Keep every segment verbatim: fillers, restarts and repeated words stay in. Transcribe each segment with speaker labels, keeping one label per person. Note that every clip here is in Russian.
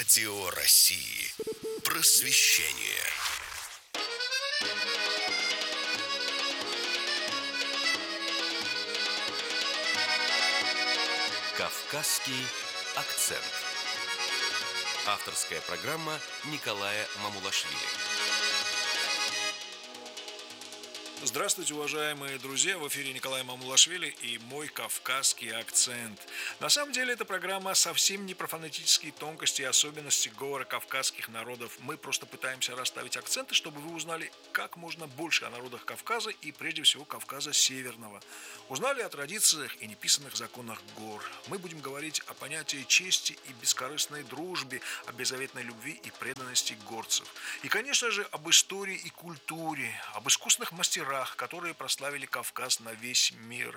Speaker 1: Радио России. Просвещение. Кавказский акцент. Авторская программа Николая Мамулашвили.
Speaker 2: Здравствуйте, уважаемые друзья! В эфире Николай Мамулашвили и мой кавказский акцент. На самом деле, эта программа совсем не про фонетические тонкости и особенности говора кавказских народов. Мы просто пытаемся расставить акценты, чтобы вы узнали как можно больше о народах Кавказа и, прежде всего, Кавказа Северного. Узнали о традициях и неписанных законах гор. Мы будем говорить о понятии чести и бескорыстной дружбе, о беззаветной любви и преданности горцев. И, конечно же, об истории и культуре, об искусных мастерах, которые прославили Кавказ на весь мир.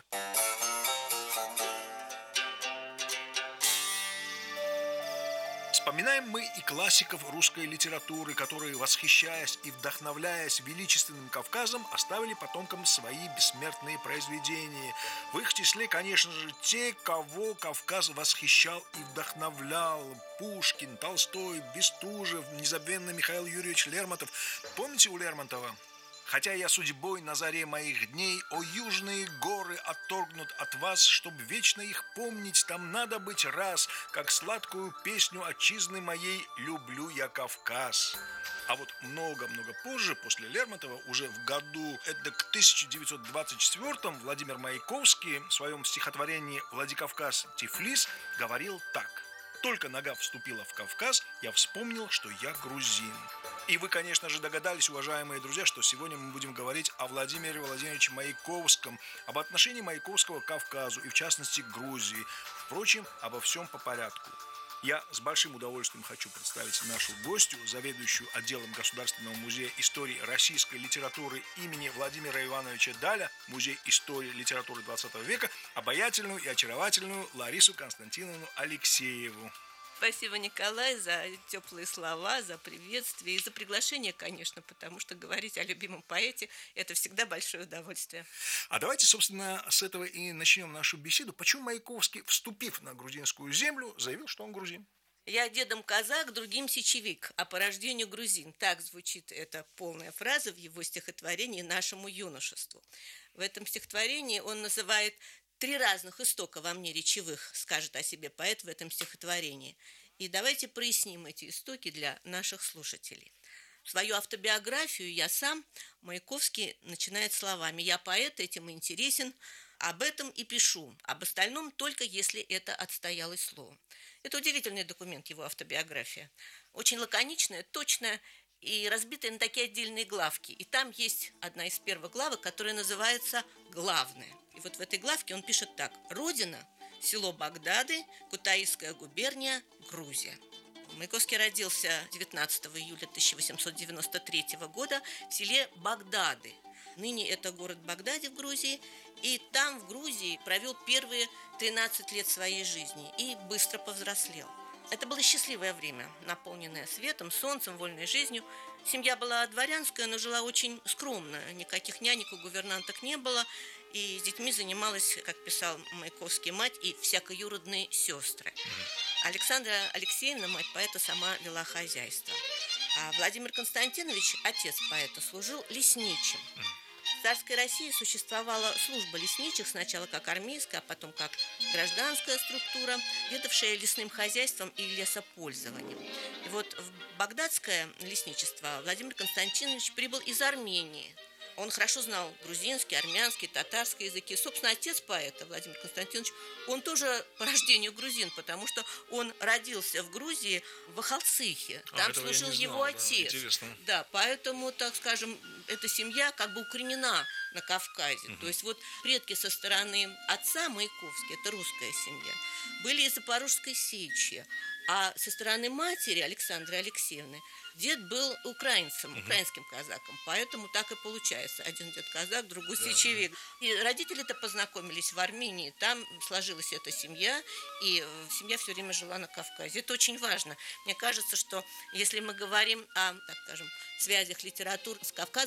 Speaker 2: Вспоминаем мы и классиков русской литературы, которые, восхищаясь и вдохновляясь величественным Кавказом, оставили потомкам свои бессмертные произведения. В их числе, конечно же, те, кого Кавказ восхищал и вдохновлял. Пушкин, Толстой, Бестужев, незабвенный Михаил Юрьевич Лермонтов. Помните у Лермонтова? Хотя я судьбой на заре моих дней, о южные горы отторгнут от вас, чтоб вечно их помнить, там надо быть раз, как сладкую песню отчизны моей люблю я Кавказ. А вот много-много позже, после Лермонтова, уже в году эдак тысяча девятьсот двадцать четвёртом, Владимир Маяковский в своем стихотворении «Владикавказ Тифлис» говорил так: «Только нога вступила в Кавказ, я вспомнил, что я грузин». И вы, конечно же, догадались, уважаемые друзья, что сегодня мы будем говорить о Владимире Владимировиче Маяковском, об отношении Маяковского к Кавказу и, в частности, к Грузии. Впрочем, обо всем по порядку. Я с большим удовольствием хочу представить нашу гостью, заведующую отделом Государственного музея истории российской литературы имени Владимира Ивановича Даля, Музей истории и литературы двадцатого века, обаятельную и очаровательную Ларису Константиновну Алексееву.
Speaker 3: Спасибо, Николай, за теплые слова, за приветствие и за приглашение, конечно, потому что говорить о любимом поэте – это всегда большое удовольствие.
Speaker 2: А давайте, собственно, с этого и начнем нашу беседу. Почему Маяковский, вступив на грузинскую землю, заявил, что он грузин?
Speaker 3: «Я дедом казак, другим сечевик, а по рождению грузин». Так звучит эта полная фраза в его стихотворении «Нашему юношеству». В этом стихотворении он называет три разных истока во мне речевых, скажет о себе поэт в этом стихотворении. И давайте проясним эти истоки для наших слушателей. Свою автобиографию «Я сам» Маяковский начинает словами: «Я поэт, этим интересен, об этом и пишу, об остальном только если это отстоялось слово». Это удивительный документ, его автобиография. Очень лаконичная, точная и разбитая на такие отдельные главки. И там есть одна из первых главок, которая называется «Главное». И вот в этой главке он пишет так: «Родина – село Багдады, Кутаисская губерния, Грузия». Маяковский родился девятнадцатого июля тысяча восемьсот девяносто третьего года в селе Багдады. Ныне это город Багдади в Грузии. И там, в Грузии, провел первые тринадцать лет своей жизни и быстро повзрослел. Это было счастливое время, наполненное светом, солнцем, вольной жизнью. Семья была дворянская, но жила очень скромно. Никаких нянек у гувернанток не было. И с детьми занималась, как писал Маяковский, мать и всякоюродные сестры. Александра Алексеевна, мать поэта, сама вела хозяйство. А Владимир Константинович, отец поэта, служил лесничим. В царской России существовала служба лесничих, сначала как армейская, а потом как гражданская структура, ведавшая лесным хозяйством и лесопользованием. И вот в багдадское лесничество Владимир Константинович прибыл из Армении. Он хорошо знал грузинский, армянский, татарский языки. Собственно, отец поэта, Владимир Константинович, он тоже по рождению грузин, потому что он родился в Грузии, в Ахалцихе. Там а, служил его отец. Да, да, поэтому, так скажем, эта семья как бы укоренена на Кавказе. Угу. То есть вот предки со стороны отца Маяковский, это русская семья, были из Запорожской сечи. А со стороны матери Александры Алексеевны дед был украинцем, uh-huh. украинским казаком, поэтому так и получается. Один дед казак, другой uh-huh. сечевик. И родители-то познакомились в Армении, там сложилась эта семья, и семья все время жила на Кавказе. Это очень важно. Мне кажется, что если мы говорим о, так скажем, связях литературы с Кавказом,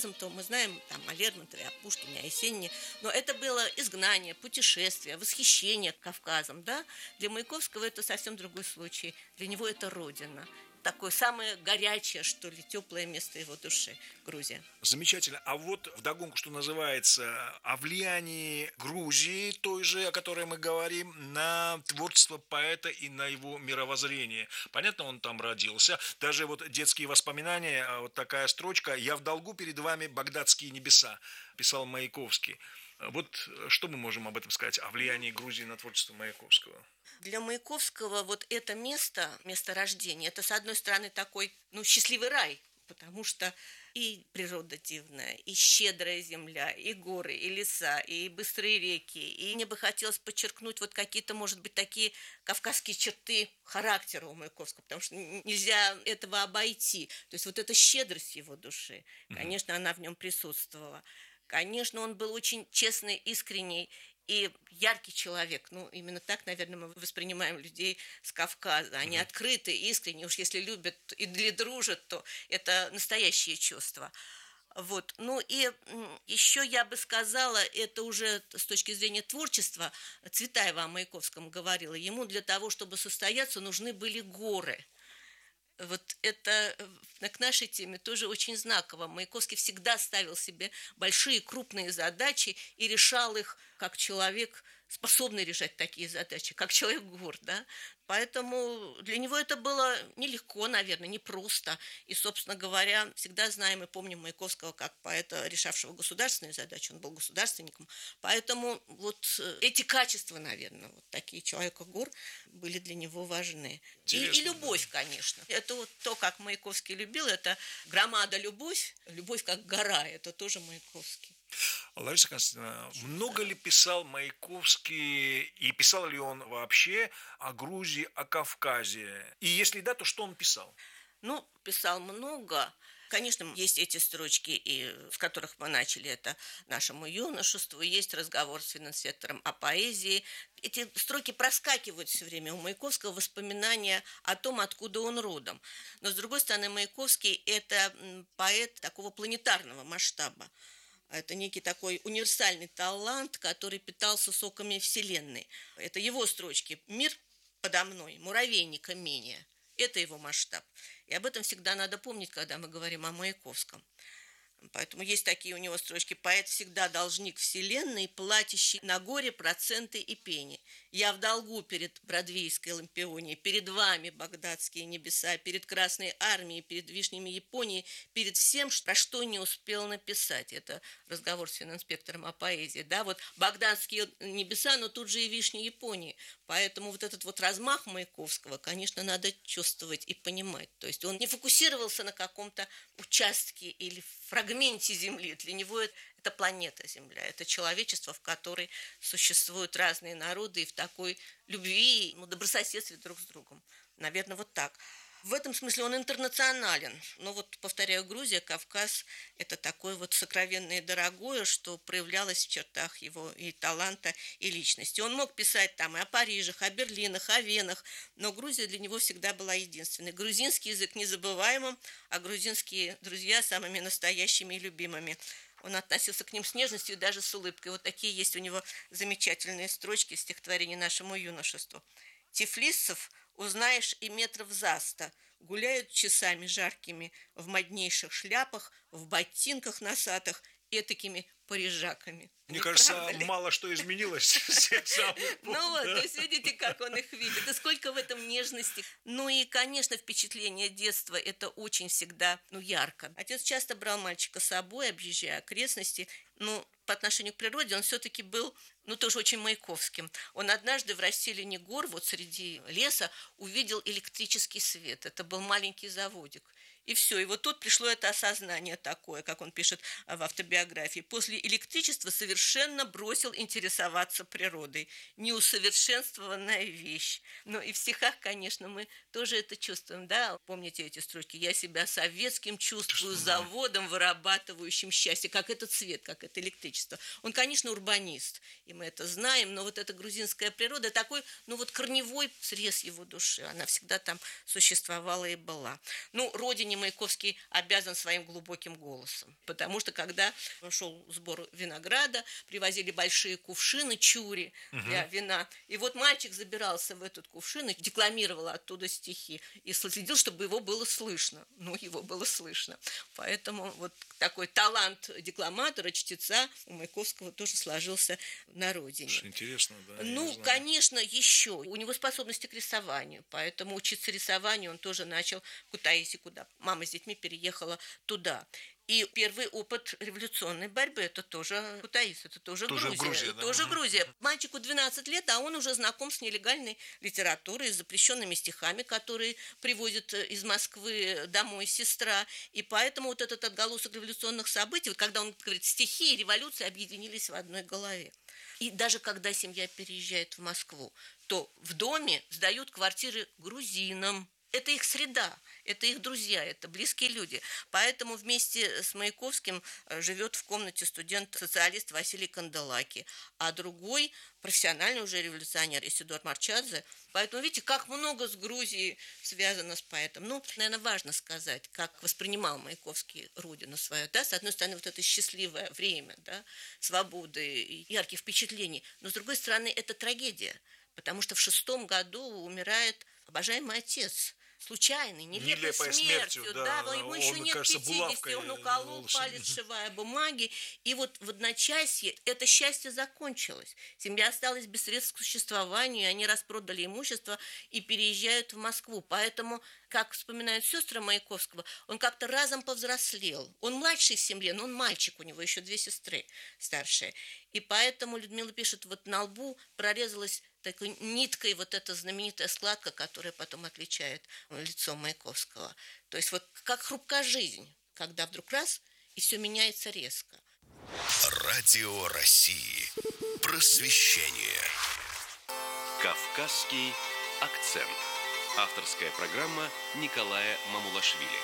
Speaker 3: Кавказом, то мы знаем там о Лермонтове, о Пушкине, о Есенине, но это было изгнание, путешествие, восхищение Кавказом, да? Для Маяковского это совсем другой случай, для него это родина. Такое самое горячее, что ли, теплое место его души, Грузия.
Speaker 2: Замечательно. А вот вдогонку, что называется, о влиянии Грузии, той же, о которой мы говорим, на творчество поэта и на его мировоззрение. Понятно, он там родился. Даже вот детские воспоминания, вот такая строчка: «Я в долгу перед вами, багдадские небеса», писал Маяковский. Вот что мы можем об этом сказать, о влиянии Грузии на творчество Маяковского?
Speaker 3: Для Маяковского вот это место, место рождения, это, с одной стороны, такой, ну, счастливый рай, потому что и природа дивная, и щедрая земля, и горы, и леса, и быстрые реки. И мне бы хотелось подчеркнуть вот какие-то, может быть, такие кавказские черты характера у Маяковского, потому что нельзя этого обойти. То есть вот эта щедрость его души, конечно, она в нем присутствовала. Конечно, он был очень честный, искренний и яркий человек. Ну, именно так, наверное, мы воспринимаем людей с Кавказа. Они mm-hmm. открыты, искренние. Уж если любят или дружат, то это настоящие чувства. Вот. Ну и еще я бы сказала, это уже с точки зрения творчества, Цветаева о Маяковском говорила, ему для того, чтобы состояться, нужны были горы. Вот это к нашей теме тоже очень знаково. Маяковский всегда ставил себе большие, крупные задачи и решал их как человек, способный решать такие задачи, как человек гор, да. Поэтому для него это было нелегко, наверное, непросто. И, собственно говоря, всегда знаем и помним Маяковского как поэта, решавшего государственные задачи. Он был государственником. Поэтому вот эти качества, наверное, вот такие человека гор были для него важны. И, и любовь, конечно. Это вот то, как Маяковский любил, это громада любовь, любовь как гора, это тоже Маяковский.
Speaker 2: Лариса Константиновна, много ли писал Маяковский, и писал ли он вообще о Грузии, о Кавказе? И если да, то что он писал?
Speaker 3: Ну, писал много. Конечно, есть эти строчки, и, с которых мы начали, это «Нашему юношеству», есть разговор с финансистером о поэзии. Эти строки проскакивают все время у Маяковского, воспоминания о том, откуда он родом. Но, с другой стороны, Маяковский – это поэт такого планетарного масштаба. Это некий такой универсальный талант, который питался соками Вселенной. Это его строчки «Мир подо мной, муравейника менее». Это его масштаб. И об этом всегда надо помнить, когда мы говорим о Маяковском. Поэтому есть такие у него строчки: «Поэт всегда должник вселенной, платящий на горе проценты и пени. Я в долгу перед Бродвейской Лампионией, перед вами, багдадские небеса, перед Красной Армией, перед вишнями Японии, перед всем, про что не успел написать». Это разговор с фининспектором о поэзии. Да, вот багдадские небеса, но тут же и вишни Японии. Поэтому вот этот вот размах Маяковского, конечно, надо чувствовать и понимать. То есть он не фокусировался на каком-то участке или фрагменте Земли. Для него это планета Земля, это человечество, в которой существуют разные народы и в такой любви, ну, добрососедстве друг с другом. Наверное, вот так. В этом смысле он интернационален. Но вот, повторяю, Грузия, Кавказ – это такое вот сокровенное и дорогое, что проявлялось в чертах его и таланта, и личности. Он мог писать там и о Парижах, о Берлинах, о Венах, но Грузия для него всегда была единственной. Грузинский язык незабываемым, а грузинские друзья самыми настоящими и любимыми. Он относился к ним с нежностью и даже с улыбкой. Вот такие есть у него замечательные строчки в стихотворении «Нашему юношеству». «Тифлисцев узнаешь и метров за сто, гуляют часами жаркими в моднейших шляпах, в ботинках носатых, этакими парижаками».
Speaker 2: Мне
Speaker 3: Не
Speaker 2: кажется,
Speaker 3: правда ли?
Speaker 2: мало что изменилось с тех самых пор.
Speaker 3: Ну вот, то есть видите, как он их видит, и сколько в этом нежности. Ну и, конечно, впечатление детства – это очень всегда, ну, ярко. Отец часто брал мальчика с собой, объезжая окрестности. Ну, по отношению к природе он все-таки был, ну, тоже очень маяковским. Он однажды в расселине гор, вот среди леса, увидел электрический свет. Это был маленький заводик. И все, и вот тут пришло это осознание такое, как он пишет в автобиографии. После электричества совершенно бросил интересоваться природой. Неусовершенствованная вещь. Ну и в стихах, конечно, мы тоже это чувствуем, да? Помните эти строчки? «Я себя советским чувствую, заводом, вырабатывающим счастье». Как этот свет, как это электричество. Он, конечно, урбанист, и мы это знаем, но вот эта грузинская природа, такой, ну вот корневой срез его души, она всегда там существовала и была. Ну, родине Маяковский обязан своим глубоким голосом. Потому что, когда шел сбор винограда, привозили большие кувшины, чури для угу. вина. И вот мальчик забирался в этот кувшин и декламировал оттуда стихи. И следил, чтобы его было слышно. Ну, его было слышно. Поэтому вот такой талант декламатора, чтеца у Маяковского тоже сложился на родине.
Speaker 2: Интересно, да.
Speaker 3: Ну, конечно, еще. У него способности к рисованию. Поэтому учиться рисованию он тоже начал в Кутаиси, куда мама с детьми переехала туда. И первый опыт революционной борьбы – это тоже Кутаис, это тоже, тоже Грузия. Грузия да? Тоже угу. Грузия. Мальчику двенадцать лет, а он уже знаком с нелегальной литературой, с запрещенными стихами, которые привозит из Москвы домой сестра. И поэтому вот этот отголосок революционных событий, вот когда он говорит, стихи и революция объединились в одной голове. И даже когда семья переезжает в Москву, то в доме сдают квартиры грузинам. Это их среда, это их друзья, это близкие люди. Поэтому вместе с Маяковским живет в комнате студент-социалист Василий Канделаки, а другой профессиональный уже революционер Исидор Марчадзе. Поэтому видите, как много с Грузией связано с поэтом. Ну, наверное, важно сказать, как воспринимал Маяковский родину свою. Да? С одной стороны, вот это счастливое время, да? Свободы, ярких впечатлений. Но с другой стороны, это трагедия, потому что в шестом году умирает обожаемый отец. Случайный, нелепой смертью, смертью да, да, ему еще нет кажется, пятидесяти, он уколол палец, сшивая бумаги, и вот в одночасье это счастье закончилось. Семья осталась без средств к существованию, они распродали имущество и переезжают в Москву. Поэтому, как вспоминают сестры Маяковского, он как-то разом повзрослел. Он младший в семье, но он мальчик, у него еще две сестры старшие. И поэтому Людмила пишет, вот на лбу прорезалась такой ниткой вот эта знаменитая складка, которая потом отличает лицо Маяковского. То есть вот как хрупка жизнь, когда вдруг раз, и все меняется резко.
Speaker 1: Радио России. Просвещение. Кавказский акцент. Авторская программа Николая Мамулашвили.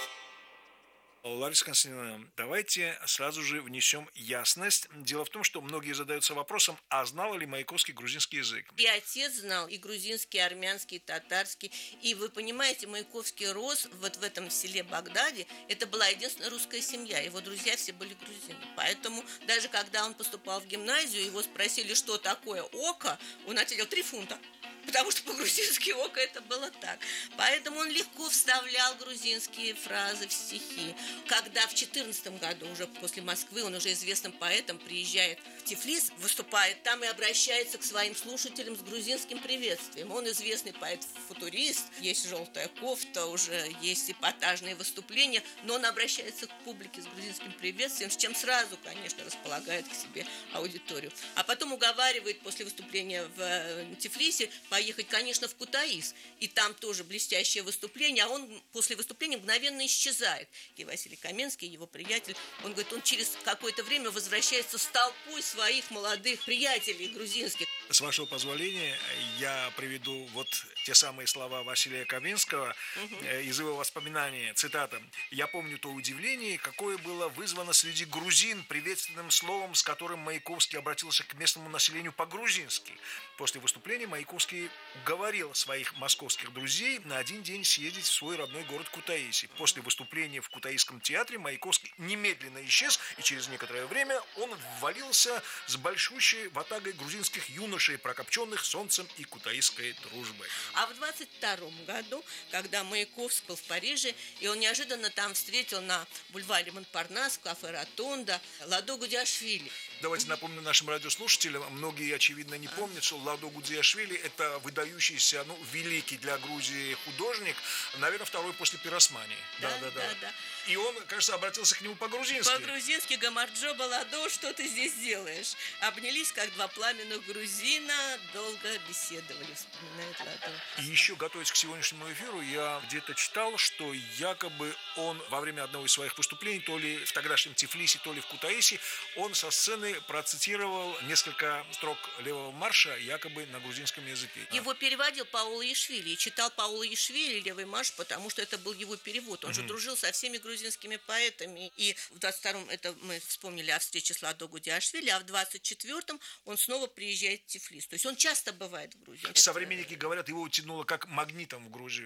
Speaker 2: Лариса Константиновна, давайте сразу же внесем ясность. Дело в том, что многие задаются вопросом, а знал ли Маяковский грузинский язык?
Speaker 3: И отец знал, и грузинский, и армянский, и татарский. И вы понимаете, Маяковский рос вот в этом селе Багдаде. Это была единственная русская семья. Его друзья все были грузины. Поэтому даже когда он поступал в гимназию, его спросили, что такое око, он ответил три фунта. Потому что по-грузински око это было так. Поэтому он легко вставлял грузинские фразы в стихи. Когда в четырнадцатом году, уже после Москвы, он уже известным поэтом приезжает в Тифлис, выступает там и обращается к своим слушателям с грузинским приветствием. Он известный поэт-футурист, есть желтая кофта, уже есть эпатажные выступления, но он обращается к публике с грузинским приветствием, с чем сразу, конечно, располагает к себе аудиторию. А потом уговаривает после выступления в Тифлисе поехать, конечно, в Кутаис. И там тоже блестящее выступление, а он после выступления мгновенно исчезает. И Василий Каменский, его приятель, он говорит, он через какое-то время возвращается с толпой своих молодых приятелей грузинских.
Speaker 2: С вашего позволения, я приведу вот те самые слова Василия Каменского угу. из его воспоминаний, цитата. «Я помню то удивление, какое было вызвано среди грузин приветственным словом, с которым Маяковский обратился к местному населению по-грузински. После выступления Маяковский уговорил своих московских друзей на один день съездить в свой родной город Кутаиси. После выступления в Кутаисском театре Маяковский немедленно исчез, и через некоторое время он ввалился с большущей ватагой грузинских юношей, прокопченных солнцем и кутаисской дружбой».
Speaker 3: А в двадцать втором году, когда Маяковский был в Париже, и он неожиданно там встретил на бульваре Монпарнас, кафе «Ротонда» Ладо Гудиашвили.
Speaker 2: Давайте напомню нашим радиослушателям, многие, очевидно, не помнят, что Ладо Гудиашвили – это выдающийся, ну, великий для Грузии художник, наверное, второй после Пиросмани.
Speaker 3: Да, да, да. да, да.
Speaker 2: И он, кажется, обратился к нему по-грузински.
Speaker 3: По-грузински: «Гамарджо Баладо, что ты здесь делаешь?» Обнялись, как два пламенных грузина, долго беседовали, вспоминает Ладо.
Speaker 2: И еще, готовясь к сегодняшнему эфиру, я где-то читал, что якобы он во время одного из своих выступлений, то ли в тогдашнем Тифлисе, то ли в Кутаиси, он со сцены процитировал несколько строк левого марша, якобы на грузинском языке.
Speaker 3: Его переводил Пауло Ишвили, и читал Пауло Ишвили «Левый марш», потому что это был его перевод. Он угу. же дружил со всеми грузинскими поэтами. И в двадцать втором, это мы вспомнили о встрече с Ладо Гудиашвили, а в двадцать четвёртом он снова приезжает в Тифлис. То есть он часто бывает в Грузии.
Speaker 2: Современники говорят, его утянуло как магнитом в Грузию.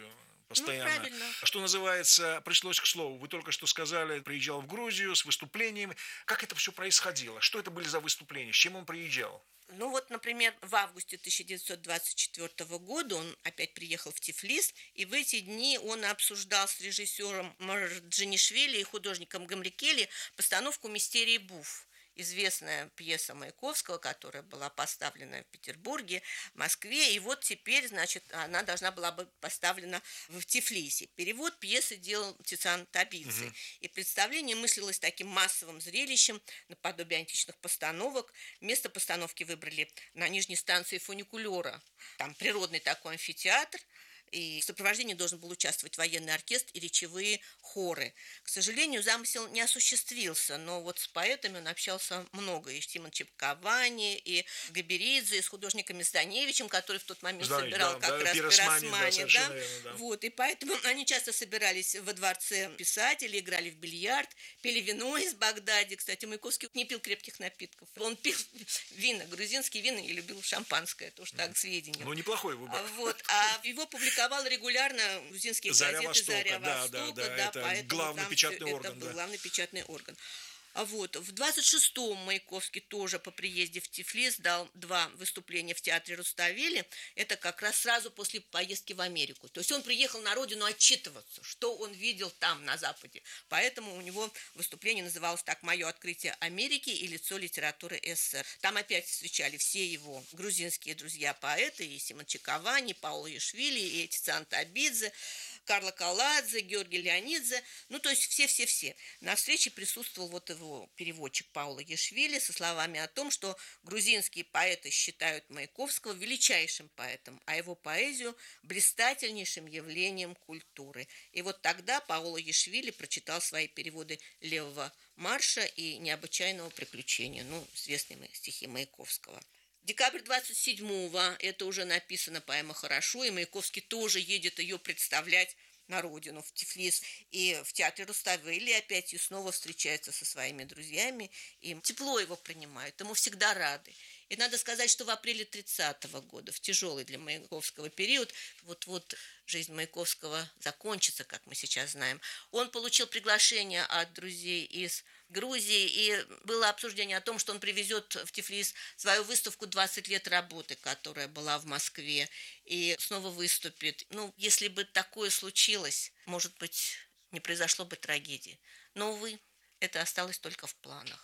Speaker 2: постоянно.
Speaker 3: Ну, правильно.
Speaker 2: Что называется, пришлось к слову. Вы только что сказали, приезжал в Грузию с выступлениями. Как это все происходило? Что это были за выступления? С чем он приезжал?
Speaker 3: Ну вот, например, в августе тысяча девятьсот двадцать четвёртого года он опять приехал в Тифлис, и в эти дни он обсуждал с режиссером Марджанишвили и художником Гамрикели постановку «Мистерии Буф». Известная пьеса Маяковского, которая была поставлена в Петербурге, Москве, и вот теперь, значит, она должна была быть поставлена в Тифлисе. Перевод пьесы делал Тициан Табидзе, угу. И представление мыслилось таким массовым зрелищем, наподобие античных постановок. Место постановки выбрали на нижней станции фуникулера. Там природный такой амфитеатр, и в сопровождении должен был участвовать военный оркестр и речевые хоры. К сожалению, замысел не осуществился, но вот с поэтами он общался много. И с Тимон Чепкавани, и Габеридзе, и с художником Зданевичем, который в тот момент Знаешь, собирал да, как да, раз пиросмани. Да, да? Верно, да. Вот, и поэтому они часто собирались во дворце писателей, играли в бильярд, пили вино из Багдади. Кстати, Маяковский не пил крепких напитков. Он пил вина, грузинские вина, и любил шампанское. Это уж так, к сведению.
Speaker 2: Ну, неплохой выбор.
Speaker 3: Вот, а его публиковали регулярно грузинские
Speaker 2: Заря
Speaker 3: газеты
Speaker 2: Востока,
Speaker 3: «Заря
Speaker 2: да,
Speaker 3: Востока»,
Speaker 2: да, да,
Speaker 3: да,
Speaker 2: это
Speaker 3: поэтому
Speaker 2: главный печатный орган.
Speaker 3: Это был
Speaker 2: да.
Speaker 3: главный печатный орган. А вот в двадцать шестом Маяковский тоже по приезде в Тифлис дал два выступления в театре Руставели. Это как раз сразу после поездки в Америку. То есть он приехал на родину отчитываться, что он видел там, на Западе. Поэтому у него выступление называлось так: «Мое открытие Америки и лицо литературы СССР». Там опять встречали все его грузинские друзья-поэты, и Симон Чекавани, Пауло Яшвили, и Тициан Табидзе, Карло Каладзе, Георгий Леонидзе, ну, то есть все-все-все. На встрече присутствовал вот его переводчик Пауло Яшвили со словами о том, что грузинские поэты считают Маяковского величайшим поэтом, а его поэзию блистательнейшим явлением культуры. И вот тогда Пауло Яшвили прочитал свои переводы «Левого марша» и «Необычайного приключения», ну, известные стихи Маяковского. Декабрь двадцать седьмого, это уже написана поэма «Хорошо», и Маяковский тоже едет ее представлять на родину, в Тифлис, и в театре Руставели опять и снова встречается со своими друзьями, и тепло его принимают, ему всегда рады. И надо сказать, что в апреле тридцатого года, в тяжелый для Маяковского период, вот-вот жизнь Маяковского закончится, как мы сейчас знаем, он получил приглашение от друзей из Грузии, и было обсуждение о том, что он привезет в Тифлис свою выставку «двадцать лет работы», которая была в Москве, и снова выступит. Ну, если бы такое случилось, может быть, не произошло бы трагедии. Но, увы, это осталось только в планах.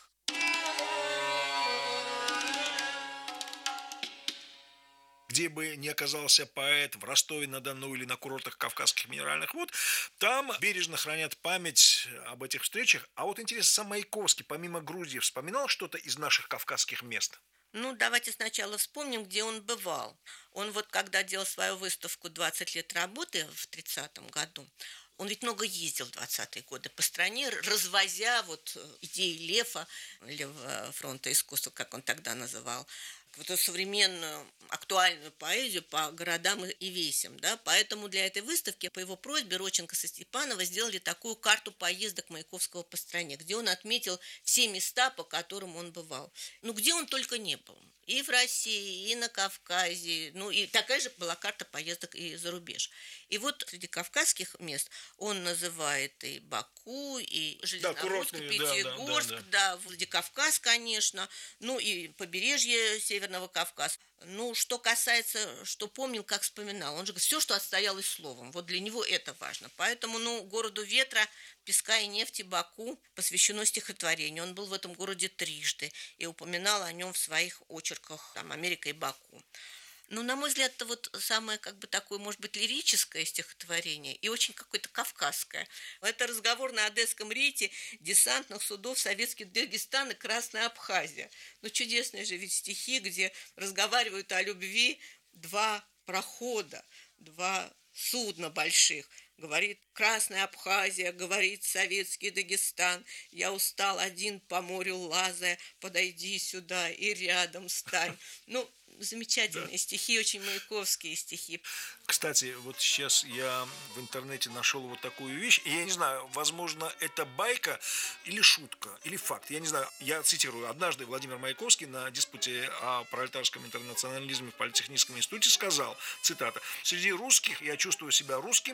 Speaker 2: Где бы ни оказался поэт, в Ростове-на-Дону или на курортах Кавказских минеральных вод, там бережно хранят память об этих встречах. А вот интересно, сам Маяковский, помимо Грузии, вспоминал что-то из наших кавказских мест?
Speaker 3: Ну, давайте сначала вспомним, где он бывал. Он вот, когда делал свою выставку «двадцать лет работы» в тридцатом году, он ведь много ездил в двадцатые годы по стране, развозя вот идеи Лефа, Левого фронта искусства, как он тогда называл, вот эту современную актуальную поэзию по городам и весям, да, поэтому для этой выставки по его просьбе Родченко со Степанова сделали такую карту поездок Маяковского по стране, где он отметил все места, по которым он бывал. Ну, где он только не был. И в России, и на Кавказе, ну, и такая же была карта поездок и за рубеж. И вот среди кавказских мест он называет и Баку, и Железногорск, да, Пятигорск, да, да, да, да. да, Владикавказ, конечно, ну, и побережье Северного Кавказа. Ну, что касается, что помнил, как вспоминал, он же говорит, все, что отстоялось словом, вот для него это важно. Поэтому, ну, городу ветра, песка и нефти Баку посвящено стихотворению. Он был в этом городе трижды и упоминал о нем в своих очерках там, «Америка и Баку». Ну, на мой взгляд, это вот самое, как бы, такое, может быть, лирическое стихотворение и очень какое-то кавказское. Это разговор на Одесском рейте десантных судов советских Дагестан и Красная Абхазия. Ну, чудесные же ведь стихи, где разговаривают о любви два прохода, два судна больших. Говорит Красная Абхазия, говорит советский Дагестан. Я устал один по морю лазая, подойди сюда и рядом стань. Ну, замечательные да. стихи, очень маяковские стихи.
Speaker 2: Кстати, вот сейчас я в интернете нашел вот такую вещь, и я не знаю, возможно, это байка или шутка, или факт, я не знаю, я цитирую. Однажды Владимир Маяковский на диспуте о пролетарском интернационализме в Политехническом институте сказал, цитата, «Среди русских я чувствую себя русским, среди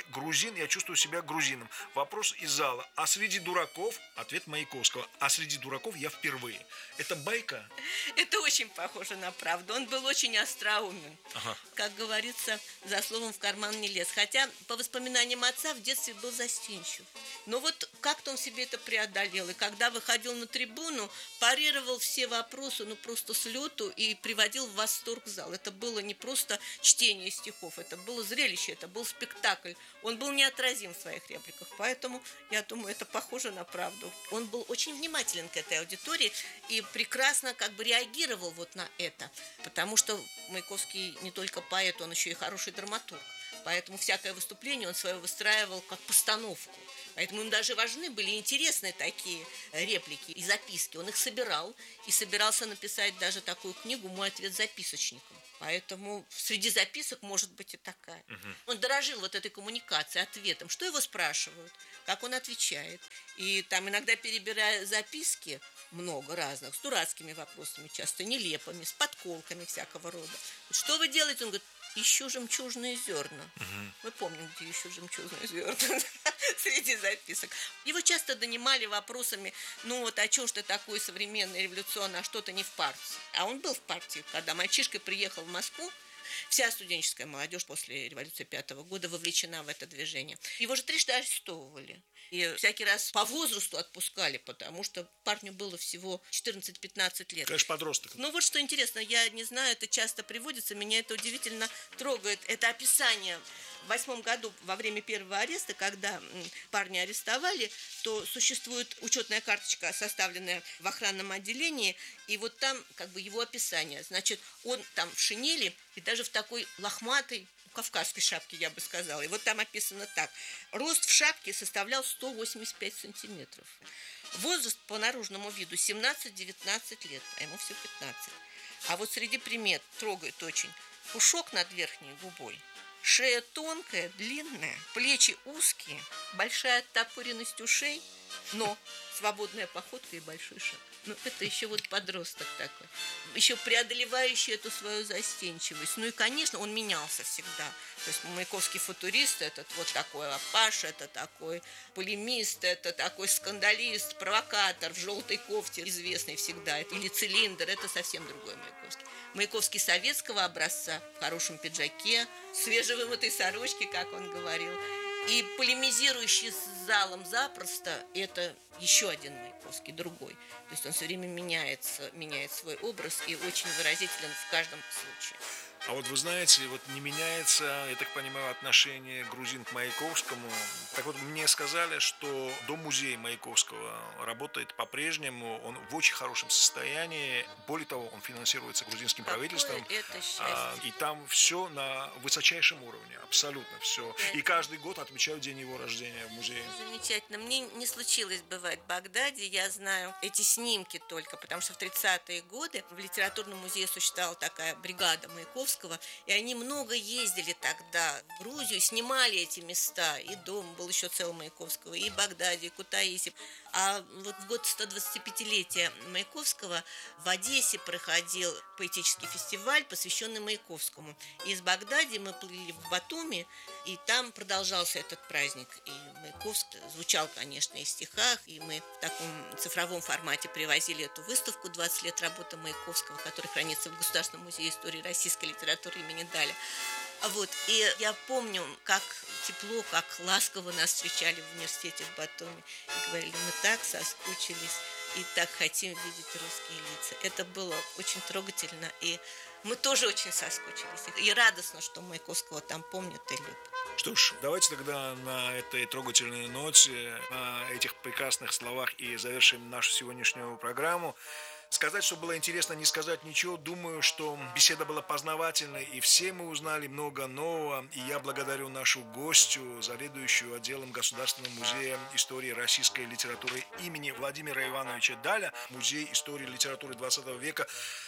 Speaker 2: и грузин, я чувствую себя грузином. Вопрос из зала. А среди дураков? Ответ Маяковского. А среди дураков я впервые. Это байка?
Speaker 3: Это очень похоже на правду. Он был очень остроумен.
Speaker 2: Ага.
Speaker 3: Как говорится, за словом в карман не лез. Хотя, по воспоминаниям отца, в детстве был застенчив. Но вот как-то он себе это преодолел. И когда выходил на трибуну, парировал все вопросы, ну просто с лету, и приводил в восторг зал. Это было не просто чтение стихов, это было зрелище, это был спектакль. Он был неотразим в своих репликах. Поэтому, я думаю, это похоже на правду. Он был очень внимателен к этой аудитории и прекрасно как бы реагировал вот на это. Потому что Маяковский не только поэт, он еще и хороший драматург. Поэтому всякое выступление он свое выстраивал как постановку. Поэтому им даже важны были интересные такие реплики и записки. Он их собирал и собирался написать даже такую книгу «Мой ответ записочником». Поэтому среди записок может быть и такая. Угу. Он дорожил вот этой коммуникацией, ответом. Что его спрашивают, как он отвечает. И там иногда, перебирая записки, много разных, с дурацкими вопросами, часто нелепыми, с подколками всякого рода. Что вы делаете? Он говорит: ищу жемчужные зерна. Угу. Мы помним, где ищу жемчужные зерна среди записок. Его часто донимали вопросами: ну вот, а что ж ты такой современный, революционный, а что ты не в партии? А он был в партии, когда мальчишкой приехал в Москву. Вся студенческая молодежь после революции пятого года вовлечена в это движение. Его же трижды арестовывали. И всякий раз по возрасту отпускали, потому что парню было всего четырнадцать-пятнадцать лет.
Speaker 2: Конечно, подросток.
Speaker 3: Ну вот что интересно, я не знаю, это часто приводится, меня это удивительно трогает. Это описание. В восьмом году, во время первого ареста, когда парня арестовали, то существует учетная карточка, составленная в охранном отделении, и вот там как бы его описание. Значит, он там в шинели и даже в такой лохматой кавказской шапке, я бы сказала. И вот там описано так. Рост в шапке составлял сто восемьдесят пять сантиметров. Возраст по наружному виду семнадцать-девятнадцать лет, а ему все пятнадцать. А вот среди примет трогает очень: пушок над верхней губой, шея тонкая, длинная, плечи узкие, большая оттопыренность ушей, но свободная походка и большой шаг. Ну, это еще вот подросток такой, еще преодолевающий эту свою застенчивость. Ну и, конечно, он менялся всегда. То есть Маяковский футурист, этот вот такой Апаш, это такой полемист, это такой скандалист, провокатор в желтой кофте, известный всегда, или цилиндр, это совсем другой Маяковский. Маяковский советского образца, в хорошем пиджаке, свежевымытой сорочке, как он говорил, и полемизирующий с залом запросто, это еще один Маяковский, другой. То есть он все время меняется, меняет свой образ и очень выразителен в каждом случае.
Speaker 2: А вот вы знаете, вот не меняется, я так понимаю, отношение грузин к Маяковскому. Так вот, мне сказали, что Дом-музей Маяковского работает по-прежнему, он в очень хорошем состоянии. Более того, он финансируется грузинским
Speaker 3: Какое
Speaker 2: правительством.
Speaker 3: Это
Speaker 2: а, и там все на высочайшем уровне, абсолютно все. И каждый год отмечают день его рождения в музее.
Speaker 3: Замечательно. Мне не случилось бывать в Багдаде, я знаю эти снимки только, потому что в тридцатые годы в литературном музее существовала такая бригада Маяковского, и они много ездили тогда в Грузию, снимали эти места, и дом был еще целый Маяковского, и Багдаде, и Кутаиси. А вот в год сто двадцатипятилетия Маяковского в Одессе проходил поэтический фестиваль, посвященный Маяковскому. И из Багдади мы плыли в Батуми, и там продолжался этот праздник. И Маяковский звучал, конечно, и в стихах, и мы в таком цифровом формате привозили эту выставку «двадцать лет работы Маяковского», которая хранится в Государственном музее истории российской литературы имени Даля. Вот. И я помню, как тепло, как ласково нас встречали в университете в Батуми. И говорили: мы так соскучились и так хотим видеть русские лица. Это было очень трогательно, и мы тоже очень соскучились. И радостно, что Маяковского там помнят и любят.
Speaker 2: Что ж, давайте тогда на этой трогательной ноте, на этих прекрасных словах и завершим нашу сегодняшнюю программу. Сказать, что было интересно, не сказать ничего. Думаю, что беседа была познавательной, и все мы узнали много нового. И я благодарю нашу гостью, заведующую отделом Государственного музея истории российской литературы имени Владимира Ивановича Даля, Музей истории литературы двадцатого века,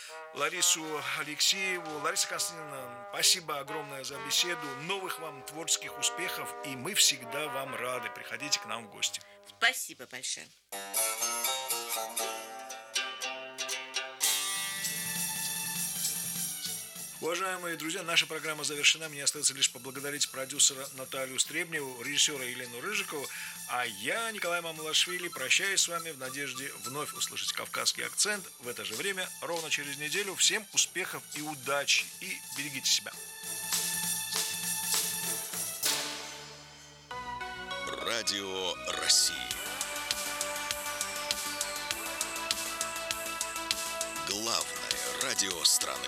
Speaker 2: Ларису Алексееву. Лариса Константиновна, спасибо огромное за беседу. Новых вам творческих успехов, и мы всегда вам рады. Приходите к нам в гости.
Speaker 3: Спасибо большое.
Speaker 2: Уважаемые друзья, наша программа завершена. Мне остается лишь поблагодарить продюсера Наталью Стребневу, режиссера Елену Рыжикову, а я, Николай Мамулашвили, прощаюсь с вами в надежде вновь услышать «Кавказский акцент» в это же время, ровно через неделю. Всем успехов и удачи, и берегите себя.
Speaker 1: Радио России. Главное радио страны.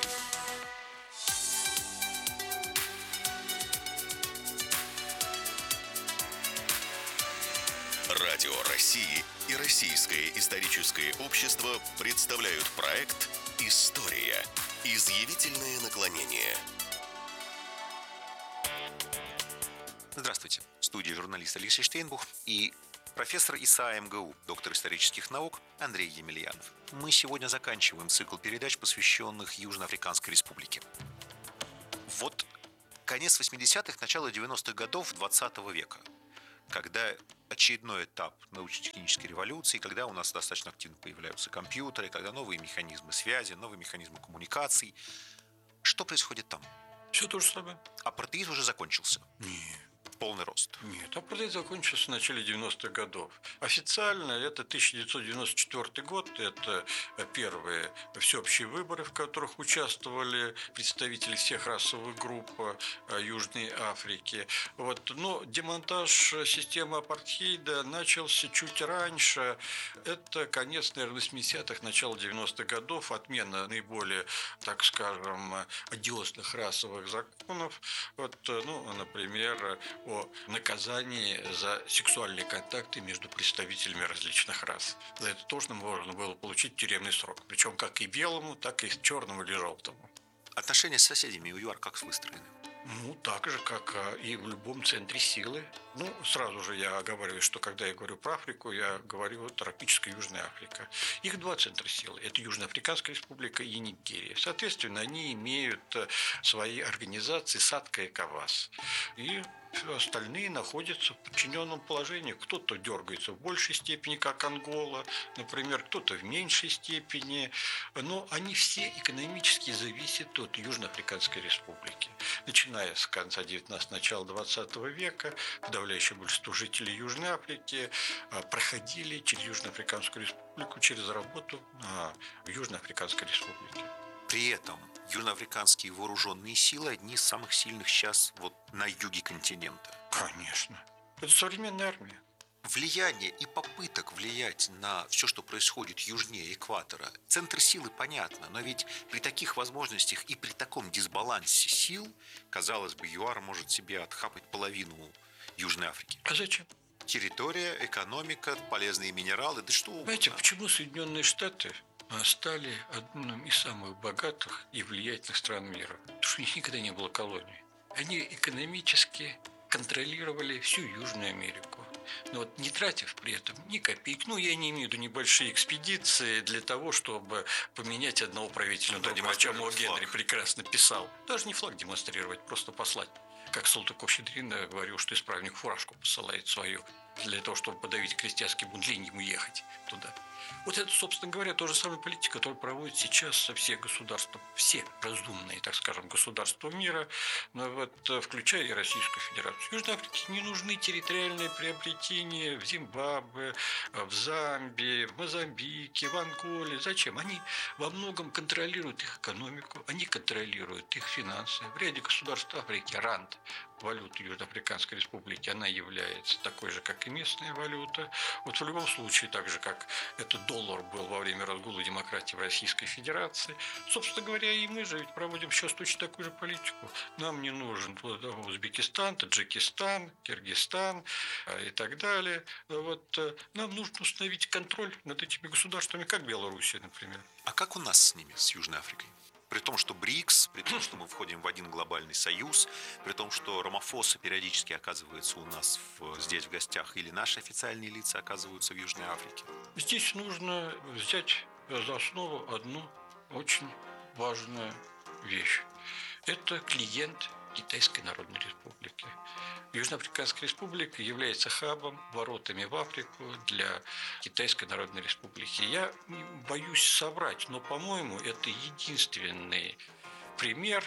Speaker 1: Радио России и Российское историческое общество представляют проект «История. Изъявительное наклонение».
Speaker 4: Здравствуйте. В студии журналист Алексей Штейнбух и профессор ИСА МГУ, доктор исторических наук Андрей Емельянов. Мы сегодня заканчиваем цикл передач, посвященных Южноафриканской Республике. Вот конец восьмидесятых, начало девяностых годов двадцатого века, когда очередной этап научно-технической революции, когда у нас достаточно активно появляются компьютеры, когда новые механизмы связи, новые механизмы коммуникаций. Что происходит там?
Speaker 5: Все то же самое.
Speaker 4: Апартеид уже закончился.
Speaker 5: Нет.
Speaker 4: Полный рост.
Speaker 5: Нет, апартеид закончился в начале девяностых годов. Официально это тысяча девятьсот девяносто четвёртый год, это первые всеобщие выборы, в которых участвовали представители всех расовых групп Южной Африки. Вот. Но демонтаж системы апартеида начался чуть раньше. Это конец, наверное, восьмидесятых, начало девяностых годов, отмена наиболее, так скажем, одиозных расовых законов. Вот, ну, например, о наказании за сексуальные контакты между представителями различных рас. За это тоже можно было получить тюремный срок. Причем как и белому, так и черному или желтому.
Speaker 4: Отношения с соседями у ЮАР как выстроены?
Speaker 5: Ну, так же, как и в любом центре силы. Ну, сразу же я оговариваю, что когда я говорю про Африку, я говорю о тропической Южной Африке. Их два центра силы. Это Южноафриканская республика и Нигерия. Соответственно, они имеют свои организации САДКО и КАВАС. И остальные находятся в подчиненном положении. Кто-то дергается в большей степени, как Ангола, например, кто-то в меньшей степени. Но они все экономически зависят от Южноафриканской республики. Начиная с конца девятнадцатого, начала двадцатого века, подавляющее большинство жителей Южной Африки проходили через Южноафриканскую республику, через работу в Южноафриканской республике.
Speaker 4: При этом южноафриканские вооруженные силы одни из самых сильных сейчас вот на юге континента.
Speaker 5: Конечно. Это современная армия.
Speaker 4: Влияние и попыток влиять на все, что происходит южнее экватора, центр силы понятно, но ведь при таких возможностях и при таком дисбалансе сил, казалось бы, ЮАР может себе отхапать половину Южной Африки.
Speaker 5: А зачем?
Speaker 4: Территория, экономика, полезные минералы, да что угодно.
Speaker 5: Знаете, почему Соединенные Штаты стали одним из самых богатых и влиятельных стран мира? Потому что у них никогда не было колоний. Они экономически контролировали всю Южную Америку. Но вот не тратив при этом ни копейки, ну, я не имею в виду небольшие экспедиции для того, чтобы поменять одного правителя на другого, о чем О. Генри прекрасно писал. Даже не флаг демонстрировать, просто послать. Как Салтыков-Щедрин говорил, что исправник фуражку посылает свою для того, чтобы подавить крестьянский бунт, лень ему ехать туда. Вот это, собственно говоря, то же самое политика, которую проводят сейчас все государства, все разумные, так скажем, государства мира, но вот, включая и Российскую Федерацию. Южной Африке не нужны территориальные приобретения в Зимбабве, в Замбии, в Мозамбике, в Анголе. Зачем? Они во многом контролируют их экономику, они контролируют их финансы. В ряде государств Африки ранд, валюта Южноафриканской Республики, она является такой же, как и местная валюта. Вот в любом случае, так же, как этот доллар был во время разгула демократии в Российской Федерации. Собственно говоря, и мы же ведь проводим сейчас точно такую же политику. Нам не нужен Узбекистан, Таджикистан, Киргизстан и так далее. Вот. Нам нужно установить контроль над этими государствами, как Белоруссия, например.
Speaker 4: А как у нас с ними, с Южной Африкой? При том, что БРИКС, при том, что мы входим в один глобальный союз, при том, что Рамафоса периодически оказывается у нас в, здесь в гостях, или наши официальные лица оказываются в Южной Африке.
Speaker 5: Здесь нужно взять за основу одну очень важную вещь. Это клиент Китайской Народной Республики. Южноафриканская Республика является хабом, воротами в Африку для Китайской Народной Республики. Я боюсь соврать, но, по-моему, это единственный пример,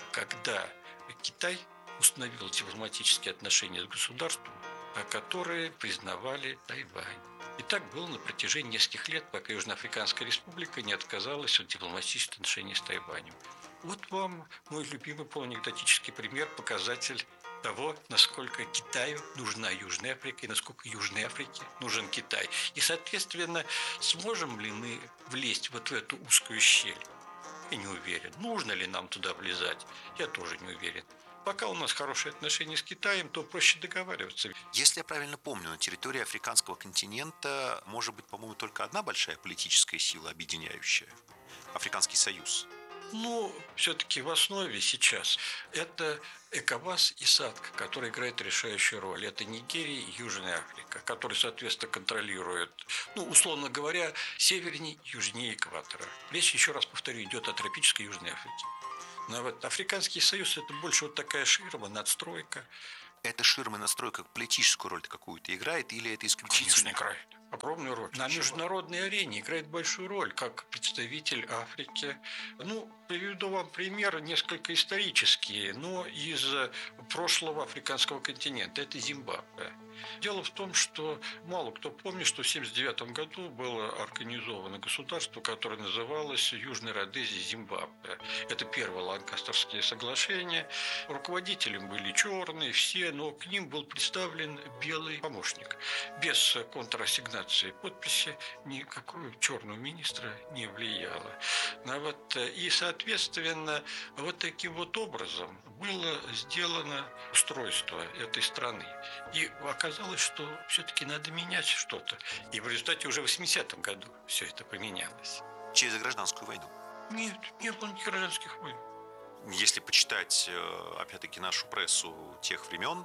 Speaker 5: когда Китай установил дипломатические отношения с государством, которые признавали Тайвань. И так было на протяжении нескольких лет, пока Южноафриканская республика не отказалась от дипломатических отношений с Тайванем. Вот вам мой любимый полуанекдотический пример, показатель того, насколько Китаю нужна Южная Африка и насколько Южной Африке нужен Китай. И, соответственно, сможем ли мы влезть вот в эту узкую щель? Я не уверен. Нужно ли нам туда влезать? Я тоже не уверен. Пока у нас хорошие отношения с Китаем, то проще договариваться.
Speaker 4: Если я правильно помню, на территории африканского континента может быть, по-моему, только одна большая политическая сила, объединяющая – Африканский союз.
Speaker 5: Ну, все-таки в основе сейчас это ЭКОВАС и САДК, которые играют решающую роль. Это Нигерия и Южная Африка, которые, соответственно, контролируют, ну, условно говоря, севернее и южнее экватора. Речь, еще раз повторю, идет о тропической Южной Африке. Но вот Африканский союз – это больше вот такая ширма, надстройка.
Speaker 4: Эта ширма и надстройка политическую роль какую-то играет или это исключительно?
Speaker 5: Конечно, играет. Огромную роль. На международной арене играет большую роль, как представитель Африки. Ну, приведу вам пример, несколько исторический, но из прошлого африканского континента. Это Зимбабве. Дело в том, что мало кто помнит, что в тысяча девятьсот семьдесят девятом году было организовано государство, которое называлось Южной Родезией Зимбабве. Это первое Ланкастерские соглашения. Руководителем были черные, все, но к ним был представлен белый помощник. Без контрассигнации подписи никакого черного министра не влияло. Ну, вот, и, соответственно, вот таким вот образом было сделано устройство этой страны. И оказалось, что все-таки надо менять что-то. И в результате уже в восьмидесятом году все это поменялось.
Speaker 4: Через гражданскую войну?
Speaker 5: Нет, не было никаких гражданских войн.
Speaker 4: Если почитать, опять-таки, нашу прессу тех времен,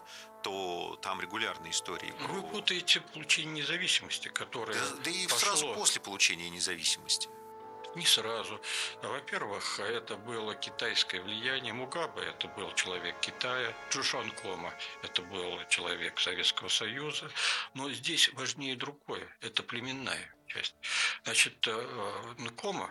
Speaker 4: то там регулярные истории про...
Speaker 5: Вы путаете получение независимости, которое
Speaker 4: Да, да и
Speaker 5: пошло...
Speaker 4: сразу после получения независимости.
Speaker 5: Не сразу. Во-первых, это было китайское влияние. Мугабе – это был человек Китая. Чжушан Кома – это был человек Советского Союза. Но здесь важнее другое – это племенная часть. Значит, Кома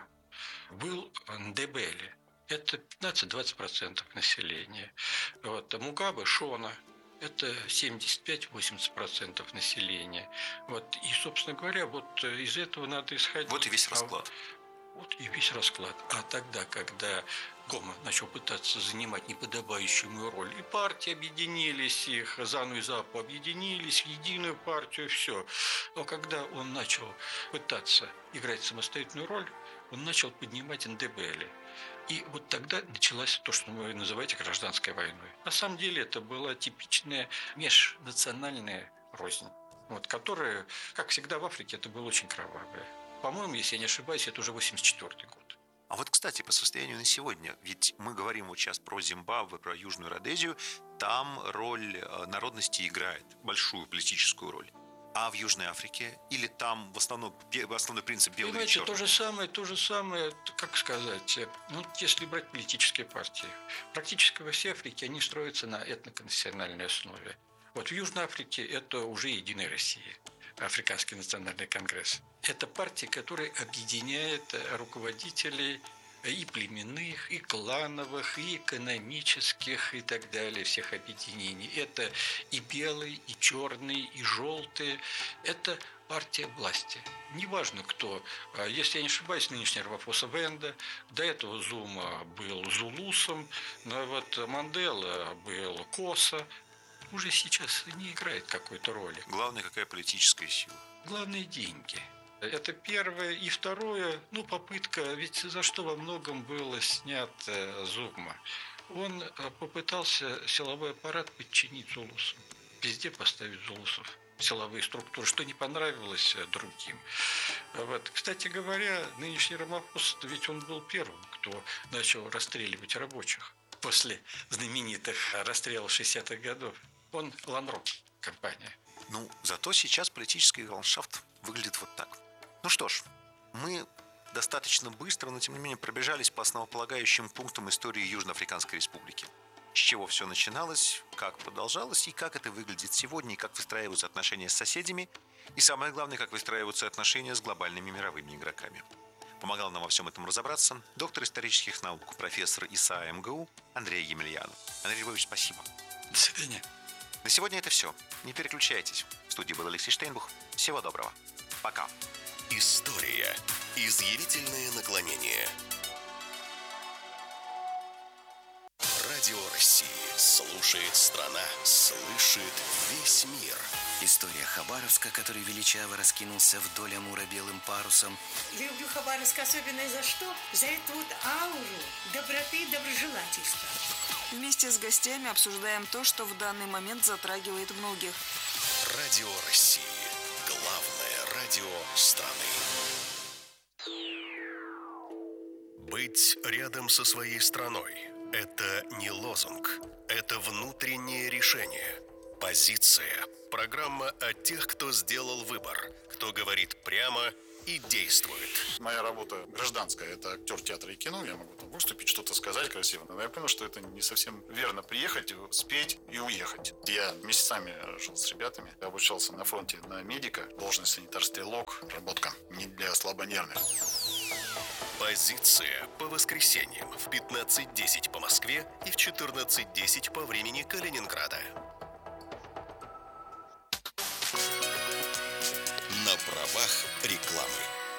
Speaker 5: был Ндебеле. Это пятнадцать-двадцать процентов населения. Вот. А Мугабе – Шона. Это семьдесят пять - восемьдесят процентов населения. Вот. И, собственно говоря, вот из этого надо исходить.
Speaker 4: Вот и весь расклад.
Speaker 5: Вот и весь расклад. А тогда, когда Кома начал пытаться занимать неподобающую роль, и партии объединились, их Зану и Запу объединились в единую партию, все. Но когда он начал пытаться играть самостоятельную роль, он начал поднимать Ндебеле. И вот тогда началась то, что вы называете гражданской войной. На самом деле это была типичная межнациональная рознь, вот, которая, как всегда в Африке, это было очень кровавая. По-моему, если я не ошибаюсь, это уже восемьдесят четвёртый год.
Speaker 4: А вот, кстати, по состоянию на сегодня, ведь мы говорим вот сейчас про Зимбабве, про Южную Родезию, там роль народности играет большую политическую роль. А в Южной Африке? Или там в основном основной принцип белый и черный?
Speaker 5: То же самое, то же самое, как сказать, ну, если брать политические партии, практически во всей Африке они строятся на этноконфессиональной основе. Вот в Южной Африке это уже Единая Россия. Африканский национальный конгресс. Это партия, которая объединяет руководителей и племенных, и клановых, и экономических, и так далее, всех объединений. Это и белые, и черные, и желтые. Это партия власти. Неважно кто. Если я не ошибаюсь, нынешний Рамафоса Венда, до этого Зума был Зулусом, но вот Мандела был Коса. Уже сейчас не играет какой-то роли.
Speaker 4: Главное, какая политическая сила?
Speaker 5: Главное – деньги. Это первое. И второе, ну, попытка, ведь за что во многом было снят Зума. Он попытался силовой аппарат подчинить зулусам. Везде поставить зулусов. Силовые структуры, что не понравилось другим. Вот. Кстати говоря, нынешний Рамафоса, ведь он был первым, кто начал расстреливать рабочих после знаменитых расстрелов шестидесятых годов. Он Ланрок, компания.
Speaker 4: Ну, зато сейчас политический ландшафт выглядит вот так. Ну что ж, мы достаточно быстро, но тем не менее пробежались по основополагающим пунктам истории Южноафриканской Республики. С чего все начиналось, как продолжалось и как это выглядит сегодня, и как выстраиваются отношения с соседями, и самое главное, как выстраиваются отношения с глобальными мировыми игроками. Помогал нам во всем этом разобраться доктор исторических наук, профессор ИСА МГУ Андрей Емельянов. Андрей Львович, спасибо.
Speaker 5: До свидания.
Speaker 4: На сегодня это все. Не переключайтесь. В студии был Алексей Штейнбух. Всего доброго. Пока.
Speaker 1: История. Изъявительные наклонения. Радио России. Слушает страна. Слышит весь мир.
Speaker 6: История Хабаровска, который величаво раскинулся вдоль Амура белым парусом.
Speaker 7: Люблю Хабаровск особенно за что? За эту вот ауру доброты и доброжелательства.
Speaker 8: Вместе с гостями обсуждаем то, что в данный момент затрагивает многих.
Speaker 1: Радио России. Главное радио страны. Быть рядом со своей страной – это не лозунг, это внутреннее решение. Позиция. Программа о тех, кто сделал выбор, кто говорит прямо и действует.
Speaker 9: Моя работа гражданская, это актер театра и кино. Я могу там выступить, что-то сказать красиво. Но я понял, что это не совсем верно. Приехать, спеть и уехать. Я месяцами жил с ребятами. Я обучался на фронте на медика. Должность санитар-стрелок. Работка не для слабонервных.
Speaker 1: Позиция по воскресеньям в пятнадцать десять по Москве и в четырнадцать десять по времени Калининграда. На правах рекламы.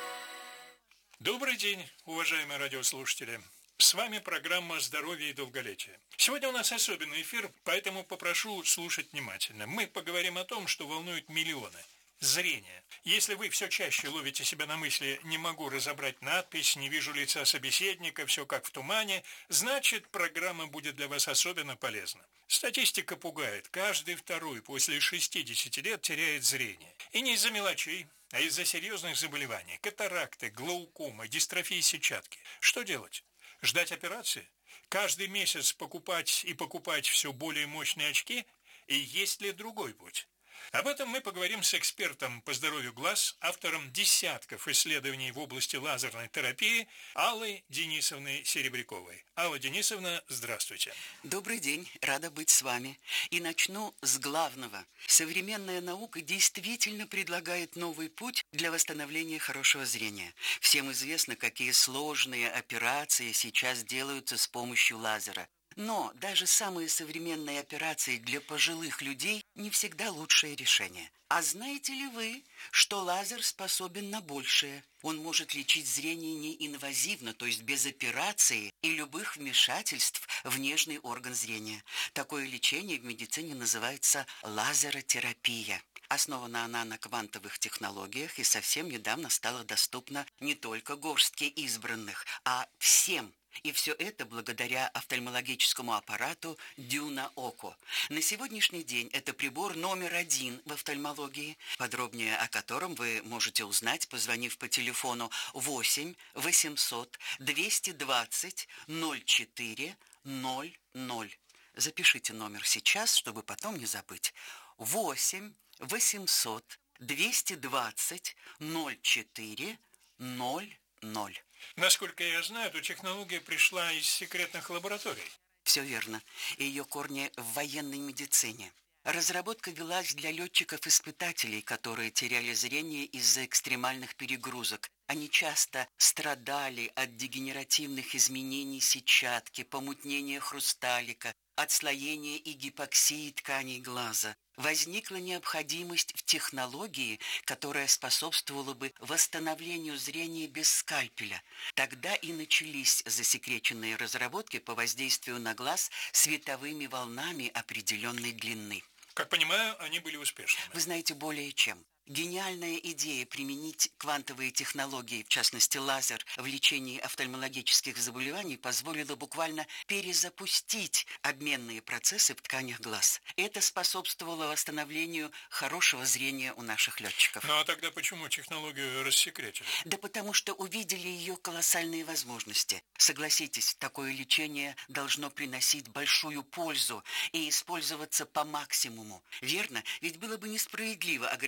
Speaker 2: Добрый день, уважаемые радиослушатели. С вами программа «Здоровье и долголетие». Сегодня у нас особенный эфир, поэтому попрошу слушать внимательно. Мы поговорим о том, что волнует миллионы. Зрение. Если вы все чаще ловите себя на мысли «не могу разобрать надпись», «не вижу лица собеседника», «все как в тумане», значит, программа будет для вас особенно полезна. Статистика пугает. Каждый второй после шестидесяти лет теряет зрение. И не из-за мелочей, а из-за серьезных заболеваний. Катаракты, глаукома, дистрофии сетчатки. Что делать? Ждать операции? Каждый месяц покупать и покупать все более мощные очки? И есть ли другой путь? Об этом мы поговорим с экспертом по здоровью глаз, автором десятков исследований в области лазерной терапии Аллой Денисовной Серебряковой. Алла Денисовна, здравствуйте.
Speaker 6: Добрый день, рада быть с вами. И начну с главного. Современная наука действительно предлагает новый путь для восстановления хорошего зрения. Всем известно, какие сложные операции сейчас делаются с помощью лазера. Но даже самые современные операции для пожилых людей не всегда лучшее решение. А знаете ли вы, что лазер способен на большее? Он может лечить зрение неинвазивно, то есть без операции и любых вмешательств в нежный орган зрения. Такое лечение в медицине называется лазеротерапия. Основана она на квантовых технологиях и совсем недавно стала доступна не только горстке избранных, а всем. И все это благодаря офтальмологическому аппарату Дюна Око. На сегодняшний день это прибор номер один в офтальмологии, подробнее о котором вы можете узнать, позвонив по телефону восемь восемьсот двести двадцать ноль четыре ноль ноль. Запишите номер сейчас, чтобы потом не забыть. восемь восемьсот двести двадцать ноль четыре ноль ноль.
Speaker 2: Насколько я знаю, эта технология пришла из секретных лабораторий.
Speaker 6: Все верно. Ее корни в военной медицине. Разработка велась для летчиков-испытателей, которые теряли зрение из-за экстремальных перегрузок. Они часто страдали от дегенеративных изменений сетчатки, помутнения хрусталика, отслоения и гипоксии тканей глаза. Возникла необходимость в технологии, которая способствовала бы восстановлению зрения без скальпеля. Тогда и начались засекреченные разработки по воздействию на глаз световыми волнами определенной длины.
Speaker 2: Как понимаю, они были успешными.
Speaker 6: Вы знаете, более чем. Гениальная идея применить квантовые технологии, в частности лазер, в лечении офтальмологических заболеваний позволила буквально перезапустить обменные процессы в тканях глаз. Это способствовало восстановлению хорошего зрения у наших летчиков.
Speaker 2: Ну а тогда почему технологию рассекретили?
Speaker 6: Да потому что увидели ее колоссальные возможности. Согласитесь, такое лечение должно приносить большую пользу и использоваться по максимуму. Верно? Ведь было бы несправедливо ограничивать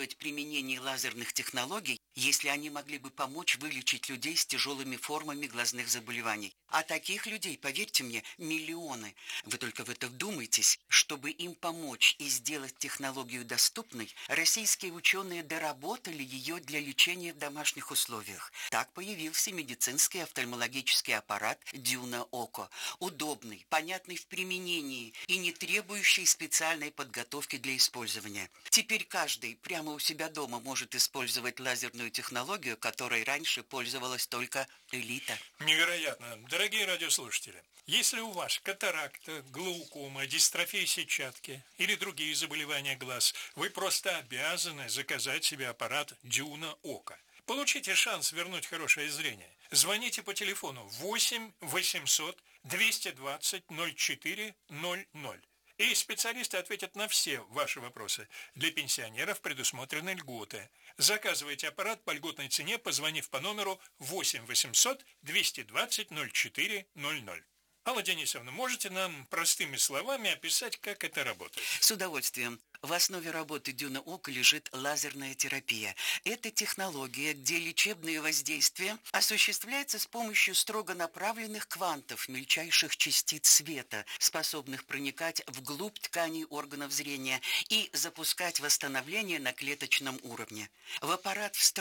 Speaker 6: представить применение лазерных технологий, если они могли бы помочь вылечить людей с тяжелыми формами глазных заболеваний. А таких людей, поверьте мне, миллионы. Вы только в это вдумайтесь. Чтобы им помочь и сделать технологию доступной, российские ученые доработали ее для лечения в домашних условиях. Так появился медицинский офтальмологический аппарат «Дюна Око». Удобный, понятный в применении и не требующий специальной подготовки для использования. Теперь каждый прямо у себя дома может использовать лазерную технологию, которой раньше пользовалась только элита.
Speaker 10: Невероятно. Дорогие радиослушатели, если у вас катаракта, глаукома, дистрофия сетчатки или другие заболевания глаз, вы просто обязаны заказать себе аппарат «Дюна Око». Получите шанс вернуть хорошее зрение. Звоните по телефону восемь восемьсот двести двадцать ноль четыре ноль ноль. И специалисты ответят на все ваши вопросы. Для пенсионеров предусмотрены льготы. Заказывайте аппарат по льготной цене, позвонив по номеру восемь восемьсот двести двадцать ноль четыре ноль ноль. Алла Денисовна, можете нам простыми словами описать, как это работает?
Speaker 6: С удовольствием. В основе работы Дюна Око лежит лазерная терапия. Это технология, где лечебное воздействие осуществляется с помощью строго направленных квантов мельчайших частиц света, способных проникать вглубь тканей органов зрения и запускать восстановление на клеточном уровне. В аппарат встроен